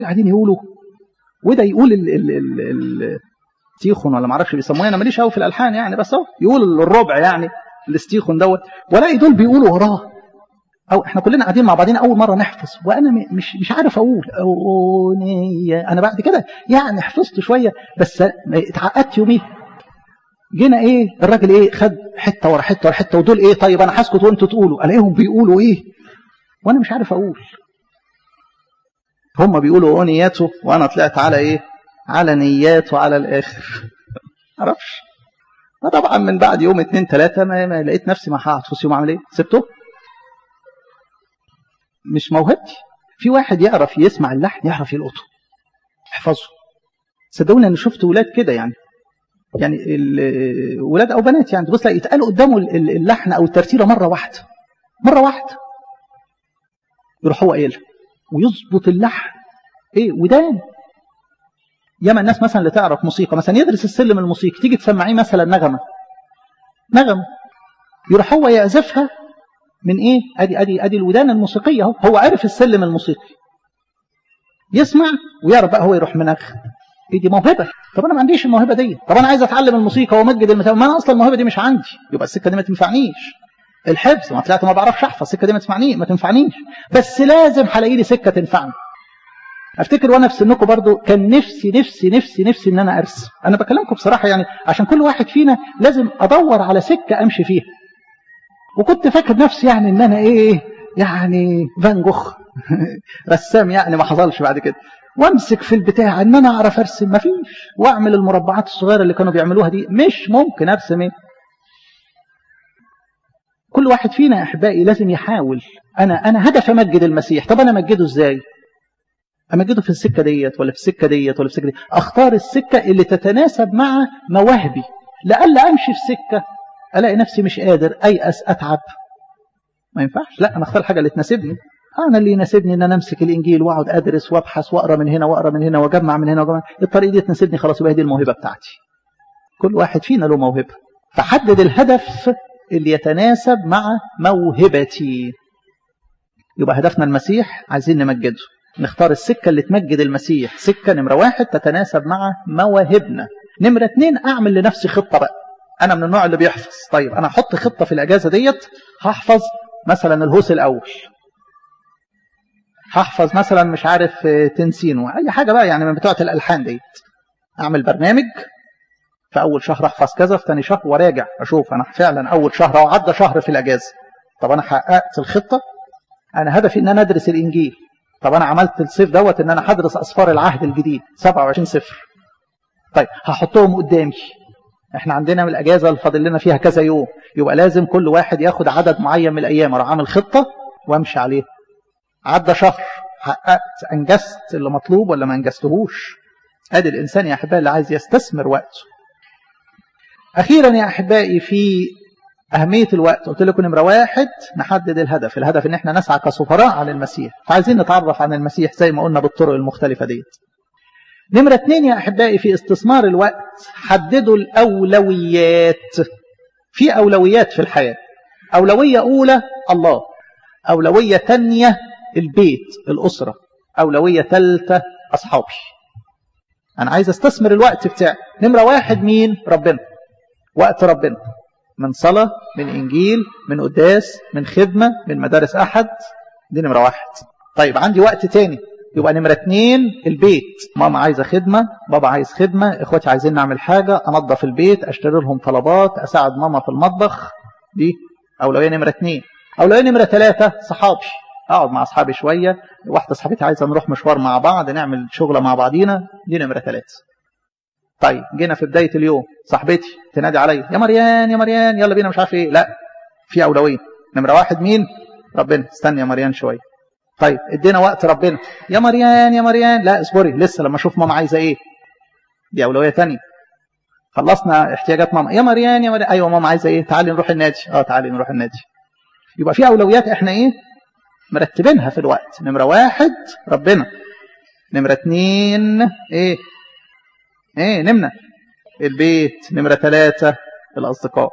قاعدين يقولوا، وده يقول الستيخون ولا معرفش بيسموه، انا ماليش قوي في الالحان يعني، بس اهو يقول الربع يعني الاستيخون دوت، والاقي دول بيقولوا وراه، او احنا كلنا قاعدين مع بعضين اول مره نحفظ، وانا مش عارف اقول اغنيه. انا بعد كده يعني حفظت شويه بس اتعقدت يومي. جينا ايه الراجل ايه خد حته ورا حته ورا حته، ودول ايه طيب انا هسكت وانتوا تقولوا، الاقيهم بيقولوا ايه وانا مش عارف اقول. هم بيقولوا اغنياته وانا طلعت على ايه، على نيات وعلى الاخر معرفش. طبعا من بعد يوم 2 3 ما لقيت نفسي ما هحفظ يوم، اعمل ايه؟ سبته. مش موهبتي. في واحد يعرف يسمع اللحن يعرف يلقطه احفظه. صدقوني انا شفت ولاد كده يعني ولاد او بنات يعني تبص يتقال قدامه اللحن او الترتيله مره واحده يروح هو قايلها ويظبط اللحن ايه ودان. ياما الناس مثلا اللي تعرف موسيقى مثلا يدرس السلم الموسيقي، تيجي تسمعيه مثلا نغمه يروح هو يعزفها من ايه، ادي الودان الموسيقيه اهو، هو عارف السلم الموسيقي يسمع ويعرف بقى هو يروح منغم. دي موهبه. طب انا ما عنديش الموهبه دي، طب انا عايز اتعلم الموسيقى وامجد المتابع، ما انا اصلا الموهبه دي مش عندي، يبقى السكه دي ما تنفعنيش. الحفظ ما طلعت ما بعرفش احفظ، السكه دي ما تنفعنيش، بس لازم هلاقي لي سكه تنفعني. افتكر وانا في سنكم برضو كان نفسي ان انا ارسم. انا بكلمكم بصراحه يعني عشان كل واحد فينا لازم ادور على سكه امشي فيها. وكنت فاكر نفسي يعني ان انا ايه يعني فان جوخ رسام يعني، ما حصلش بعد كده. وامسك في البتاع ان انا اعرف ارسم ما فيش، واعمل المربعات الصغيره اللي كانوا بيعملوها دي مش ممكن ارسم. ايه كل واحد فينا يا احبائي لازم يحاول. انا هدف امجد المسيح. طب انا امجده ازاي؟ امجده في السكه ديت ولا في السكه ديت ولا في السكه ديت؟ اختار السكه اللي تتناسب مع مواهبي، لألا امشي في سكه الاقي نفسي مش قادر، ايأس، اتعب. ما ينفعش. لا، انا اختار حاجه اللي تناسبني. انا اللي يناسبني ان انا امسك الانجيل واقعد ادرس وابحث واقرا من هنا واقرا من هنا واجمع من هنا واجمع. الطريقه دي تناسبني خلاص، يبقى دي الموهبه بتاعتي. كل واحد فينا له موهبه، فحدد الهدف اللي يتناسب مع موهبتي. يبقى هدفنا المسيح، عايزين نمجده، نختار السكه اللي تمجد المسيح. سكه نمره 1 تتناسب مع مواهبنا. نمره 2 اعمل لنفسي خطه بقى. انا من النوع اللي بيحفظ، طيب انا احط خطه في الاجازه ديت، هحفظ مثلا الهوس الاول، هحفظ مثلا مش عارف تنسينو، اي حاجه بقى يعني من بتوعه الالحان ديت. اعمل برنامج، في اول شهر احفظ كذا، في ثاني شهر وراجع اشوف انا فعلا اول شهر او عدى شهر في الاجازه. طب انا حققت الخطه، انا هدفي ان انا ادرس الانجيل. طب انا عملت الصيف دوت ان انا هدرس اسفار العهد الجديد 27 سفر. طيب هحطهم قدامي. احنا عندنا من الاجازه اللي فاضل لنا فيها كذا يوم، يبقى لازم كل واحد ياخد عدد معين من الايام، اروح عامل خطه وامشي عليه. عدى شهر، حققت انجزت اللي مطلوب ولا ما انجزتهوش؟ ادي الانسان يا احبائي اللي عايز يستثمر وقته. اخيرا يا احبائي في اهميه الوقت، قلت لكم نمره 1 نحدد الهدف ان احنا نسعى كسفراء عن المسيح، فعايزين نتعرف عن المسيح زي ما قلنا بالطرق المختلفه ديت. نمره 2 يا احبائي في استثمار الوقت، حددوا الاولويات. في اولويات في الحياه. اولويه اولى الله، اولويه ثانيه البيت الاسره، اولويه ثالثه اصحابي. انا عايز استثمر الوقت بتاعي. نمره 1 مين؟ ربنا. وقت ربنا، من صلاه، من انجيل، من قداس، من خدمه، من مدارس احد. دي نمره 1. طيب عندي وقت تاني، يبقى نمره 2 البيت. ماما عايزه خدمه، بابا عايز خدمه، اخواتي عايزين نعمل حاجه، انظف البيت، اشتري لهم طلبات، اساعد ماما في المطبخ. دي اولويه نمره 2. اولويه نمره 3 صحابي، اقعد مع اصحابي شويه، واحده صاحبتي عايزه نروح مشوار مع بعض، نعمل شغله مع بعضينا. دي نمره 3. طيب جينا في بدايه اليوم، صاحبتي تنادي عليا يا مريان يا مريان يلا بينا مش عارف ايه. لا، في اولويه. نمره 1 مين؟ ربنا. استني يا مريان شويه. طيب ادينا وقت ربنا، يا مريان يا مريان، لا اصبري لسه لما اشوف ماما عايزه ايه. دي اولويه ثانيه. خلصنا احتياجات ماما، يا مريان يا مريان، ايوه ماما عايزه ايه، تعالي نروح النادي. تعالي نروح النادي. يبقى في اولويات احنا ايه مرتبينها في الوقت. نمره 1 ربنا. نمره 2 ايه نمنا البيت. نمره 3 الاصدقاء.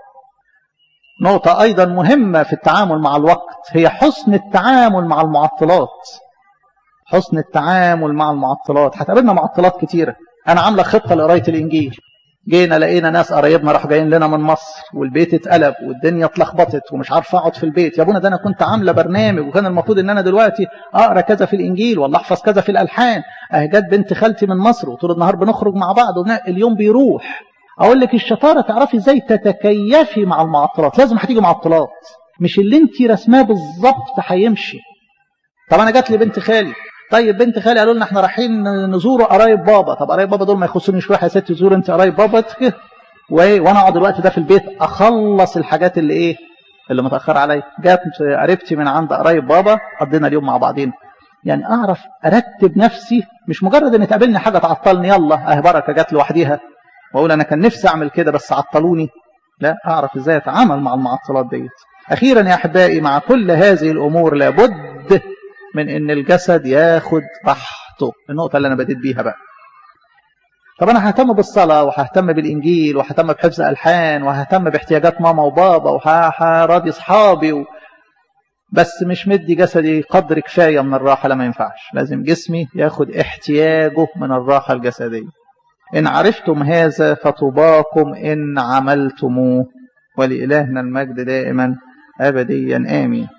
نقطة أيضا مهمة في التعامل مع الوقت هي حسن التعامل مع المعطلات. حسن التعامل مع المعطلات. هتقابلنا معطلات كتيرة. أنا عاملة خطة لقراية الإنجيل، جينا لقينا ناس قرايبنا راحوا جايين لنا من مصر والبيت اتقلب والدنيا اتلخبطت ومش عارف اقعد في البيت. يا ابونا ده انا كنت عامله برنامج وكان المفروض ان انا دلوقتي اقرا كذا في الانجيل ولا احفظ كذا في الالحان. جت بنت خالتي من مصر وطول النهار بنخرج مع بعض اليوم بيروح. اقول لك الشطاره تعرفي ازاي تتكيفي مع المعطلات. لازم هتيجي معطلات، مش اللي انت رسماه بالظبط هيمشي. طب انا جات لي بنت خالي، طيب بنت خالي قالوا لنا احنا رايحين نزوروا قرايب بابا. طب قرايب بابا دول ما يخصونيش، روح يا ست زور انت قرايب بابا وانا اقعد الوقت ده في البيت اخلص الحاجات اللي اللي متاخره عليا. جات قريبتي من عند قرايب بابا، قضينا اليوم مع بعضين. يعني اعرف ارتب نفسي، مش مجرد ان تقابلني حاجه تعطلني يلا بركه جات لوحديها واقول انا كان نفسي اعمل كده بس عطلوني. لا، اعرف ازاي اتعامل مع المعطلات ديت. اخيرا يا احبائي، مع كل هذه الامور لابد من ان الجسد ياخد راحته. النقطه اللي انا بديت بيها بقى. طب انا ههتم بالصلاه وههتم بالانجيل وههتم بحفظ الحان وههتم باحتياجات ماما وبابا وهراضي اصحابي بس مش مدي جسدي قدر كفايه من الراحه. لا، ما ينفعش. لازم جسمي ياخد احتياجه من الراحه الجسديه. ان عرفتم هذا فطوباكم ان عملتموه، ولإلهنا المجد دائما ابديا امين.